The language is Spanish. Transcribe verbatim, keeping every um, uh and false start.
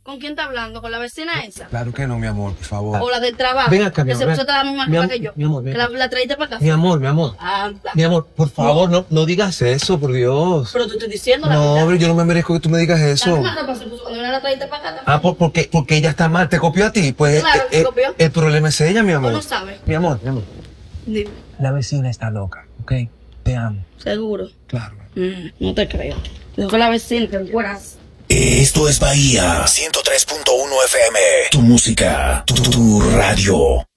¿Con quién está hablando? ¿Con la vecina esa? Claro que no, mi amor, por favor. ¿O la del trabajo? Ven acá, mi que amor. se puso la misma Mi ropa am- que yo. mi amor, ven Que la, acá. la traíste para acá. Mi amor, mi amor. Anda. Mi amor, por favor, no, no digas eso, por Dios. Pero te estoy diciendo la No, verdad. hombre, yo no me merezco que tú me digas La eso. misma ropa se puso cuando yo la traíste para acá. Ah, por, porque, porque ella está mal, te copió a ti. Pues Claro, eh, te eh, copió. el problema es ella, mi ¿O amor. no sabes? Mi amor, mi amor. Dime. La vecina está loca, ¿ok? Te amo. Seguro. Claro. Mm, no te creo. Dijo la vecina que fueras. Esto es Bahía ciento tres punto uno F M. Tu música, tu, tu radio.